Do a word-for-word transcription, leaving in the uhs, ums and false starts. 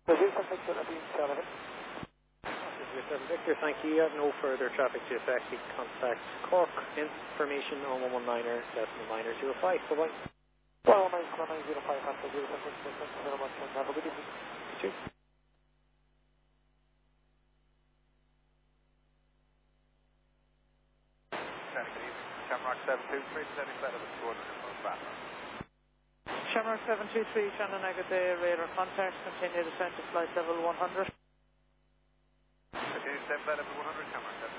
This is Victor Victor, thank you. You have no further traffic to affect. You can contact Cork information on one one niner decimal niner zero five. Bye bye. one one nine zero five, thank you very much, and have a good evening. Cheers. Shamrock seven two three, descending flight level two hundred from Batman. Shamrock seven two three, Shannon Agaday, radar contact, continue descent to flight level one hundred. Continue descent flight level one hundred, Shamrock seven two three.